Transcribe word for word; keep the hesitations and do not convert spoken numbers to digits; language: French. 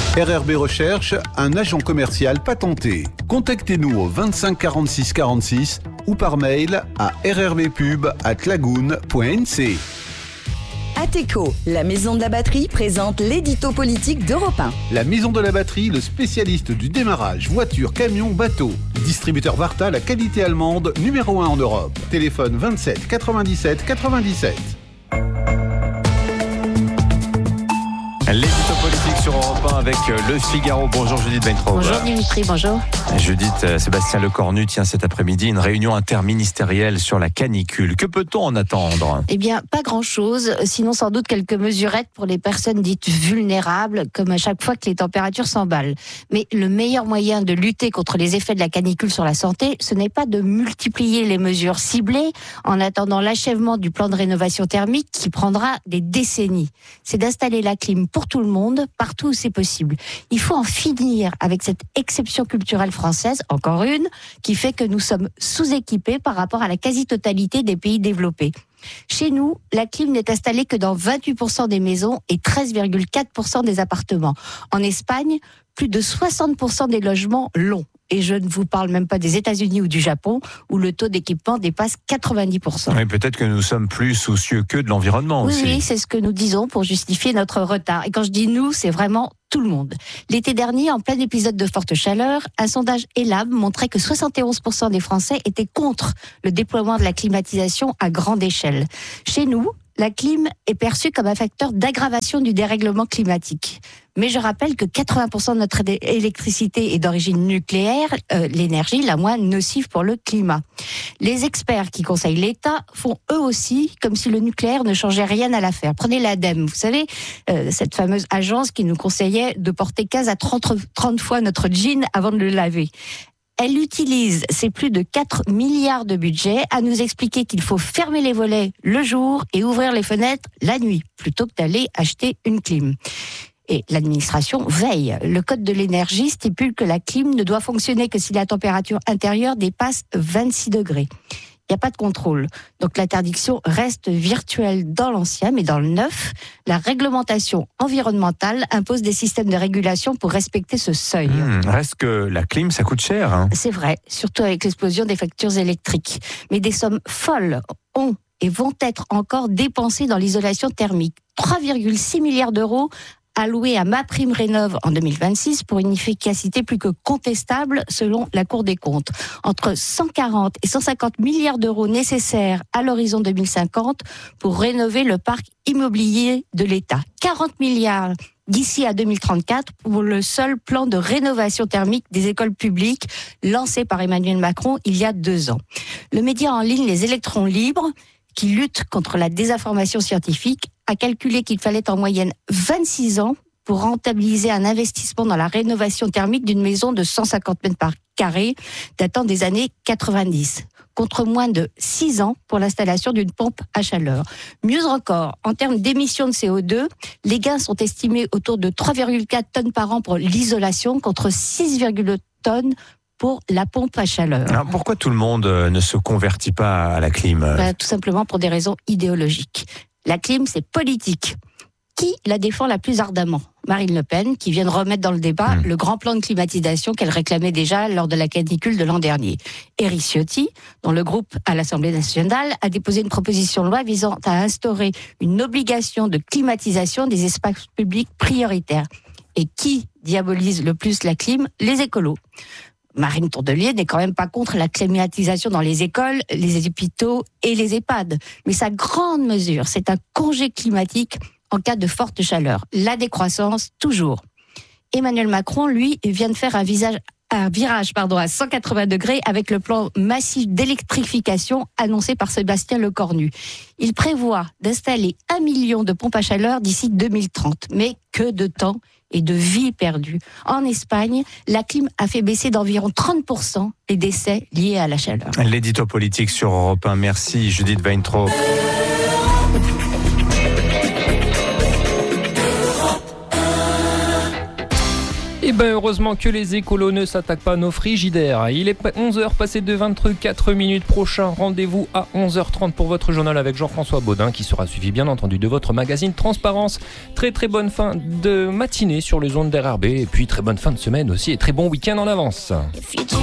R R B Recherche, un agent commercial patenté. Contactez-nous au vingt-cinq quarante-six quarante-six ou par mail à rrbpub arobase lagoon point n c. Ateco, la maison de la batterie, présente l'édito politique d'Europe un. La maison de la batterie, le spécialiste du démarrage, voiture, camion, bateau. Distributeur Varta, la qualité allemande, numéro un en Europe. Téléphone vingt-sept quatre-vingt-dix-sept quatre-vingt-dix-sept. L'édito politique sur Europe un avec Le Figaro. Bonjour Judith Weintraub. Bonjour Dimitri, bonjour. Judith, Sébastien Lecornu tient cet après-midi une réunion interministérielle sur la canicule. Que peut-on en attendre ? Eh bien, pas grand-chose, sinon sans doute quelques mesurettes pour les personnes dites vulnérables, comme à chaque fois que les températures s'emballent. Mais le meilleur moyen de lutter contre les effets de la canicule sur la santé, ce n'est pas de multiplier les mesures ciblées en attendant l'achèvement du plan de rénovation thermique qui prendra des décennies. C'est d'installer la clim pour tout le monde, partout où c'est possible. Il faut en finir avec cette exception culturelle française, encore une, qui fait que nous sommes sous-équipés par rapport à la quasi-totalité des pays développés. Chez nous, la clim n'est installée que dans vingt-huit pour cent des maisons et treize virgule quatre pour cent des appartements. En Espagne, plus de soixante pour cent des logements l'ont. Et je ne vous parle même pas des États-Unis ou du Japon, où le taux d'équipement dépasse quatre-vingt-dix pour cent. Oui, peut-être que nous sommes plus soucieux que de l'environnement oui, aussi. Oui, c'est ce que nous disons pour justifier notre retard. Et quand je dis nous, c'est vraiment tout le monde. L'été dernier, en plein épisode de forte chaleur, un sondage Elab montrait que soixante et onze pour cent des Français étaient contre le déploiement de la climatisation à grande échelle. Chez nous, la clim est perçue comme un facteur d'aggravation du dérèglement climatique. Mais je rappelle que quatre-vingts pour cent de notre électricité est d'origine nucléaire, euh, l'énergie la moins nocive pour le climat. Les experts qui conseillent l'État font eux aussi comme si le nucléaire ne changeait rien à l'affaire. Prenez l'ADEME, vous savez, euh, cette fameuse agence qui nous conseillait de porter quinze à trente fois notre jean avant de le laver. Elle utilise ses plus de quatre milliards de budget à nous expliquer qu'il faut fermer les volets le jour et ouvrir les fenêtres la nuit, plutôt que d'aller acheter une clim. Et l'administration veille. Le code de l'énergie stipule que la clim ne doit fonctionner que si la température intérieure dépasse vingt-six degrés. Il n'y a pas de contrôle. Donc l'interdiction reste virtuelle dans l'ancien, mais dans le neuf, la réglementation environnementale impose des systèmes de régulation pour respecter ce seuil. Mmh, reste que la clim, ça coûte cher. Hein. C'est vrai, surtout avec l'explosion des factures électriques. Mais des sommes folles ont et vont être encore dépensées dans l'isolation thermique. trois virgule six milliards d'euros alloué à MaPrimeRénov' en deux mille vingt-six pour une efficacité plus que contestable selon la Cour des comptes. Entre cent quarante et cent cinquante milliards d'euros nécessaires à l'horizon deux mille cinquante pour rénover le parc immobilier de l'État. quarante milliards d'ici à deux mille trente-quatre pour le seul plan de rénovation thermique des écoles publiques lancé par Emmanuel Macron il y a deux ans. Le média en ligne Les Électrons Libres, qui lutte contre la désinformation scientifique, a calculé qu'il fallait en moyenne vingt-six ans pour rentabiliser un investissement dans la rénovation thermique d'une maison de cent cinquante mètres par carré datant des années quatre-vingt-dix, contre moins de six ans pour l'installation d'une pompe à chaleur. Mieux encore, en termes d'émissions de C O deux, les gains sont estimés autour de trois virgule quatre tonnes par an pour l'isolation, contre six virgule deux tonnes pour la pompe à chaleur. Alors pourquoi tout le monde ne se convertit pas à la clim ? Ben, tout simplement pour des raisons idéologiques. La clim, c'est politique. Qui la défend la plus ardemment ? Marine Le Pen, qui vient de remettre dans le débat mmh. le grand plan de climatisation qu'elle réclamait déjà lors de la canicule de l'an dernier. Éric Ciotti, dont le groupe à l'Assemblée nationale a déposé une proposition de loi visant à instaurer une obligation de climatisation des espaces publics prioritaires. Et qui diabolise le plus la clim ? Les écolos. Marine Tourdelier n'est quand même pas contre la climatisation dans les écoles, les hôpitaux et les EHPAD. Mais sa grande mesure, c'est un congé climatique en cas de forte chaleur. La décroissance, toujours. Emmanuel Macron, lui, vient de faire un, visage, un virage pardon, à cent quatre-vingts degrés avec le plan massif d'électrification annoncé par Sébastien Lecornu. Il prévoit d'installer un million de pompes à chaleur d'ici deux mille trente. Mais que de temps et de vie perdue. En Espagne, la clim a fait baisser d'environ trente pour cent les décès liés à la chaleur. L'édito politique sur Europe un. Merci Judith Weintraub. Et ben heureusement que les écolos ne s'attaquent pas à nos frigidaires. Il est onze heures passé de vingt-quatre minutes. Prochain rendez-vous à onze heures trente pour votre journal avec Jean-François Baudin qui sera suivi bien entendu de votre magazine Transparence. Très très bonne fin de matinée sur les ondes d'R R B et puis très bonne fin de semaine aussi et très bon week-end en avance.